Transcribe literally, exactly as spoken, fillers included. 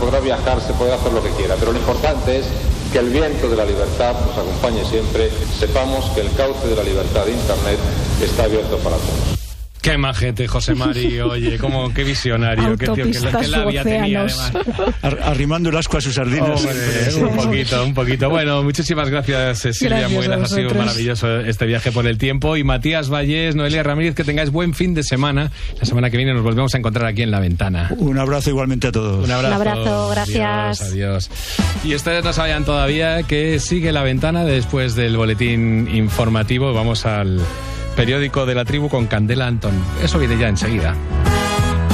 podrá viajar, se podrá hacer lo que quiera, pero lo importante es que el viento de la libertad nos acompañe siempre, sepamos que el cauce de la libertad de Internet está abierto para todos. Qué majete, José Mari, oye, cómo, qué visionario, qué, tío, qué, qué labia tenía además. Ar- arrimando el asco a sus sardinas. Hombre, un poquito, un poquito. Bueno, muchísimas gracias, Silvia Muelas, ha sido maravilloso este viaje por el tiempo. Y Matías Vallés, Noelia Ramírez, que tengáis buen fin de semana. La semana que viene nos volvemos a encontrar aquí en La Ventana. Un abrazo igualmente a todos. Un abrazo, Un abrazo, gracias. Adiós, adiós. Y ustedes no sabían todavía que sigue La Ventana después del boletín informativo. Vamos al periódico de la tribu con Candela Antón. Eso viene ya enseguida.